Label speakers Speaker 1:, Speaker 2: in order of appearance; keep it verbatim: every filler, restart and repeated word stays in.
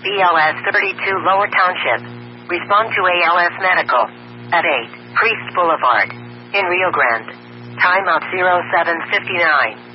Speaker 1: B L S thirty-two Lower Township. Respond to A L S Medical. At eight, Priest Boulevard. In Rio Grande. Time of zero seven fifty-nine.